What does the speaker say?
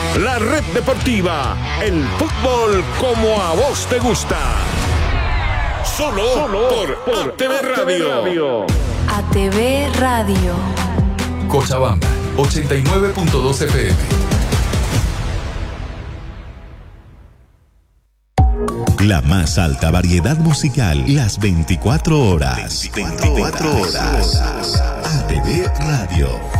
La Red Deportiva, el fútbol como a vos te gusta. Solo por ATV Radio. ATV Radio. Cochabamba, 89.2 FM. La más alta variedad musical, las 24 horas. 24 horas. ATV Radio.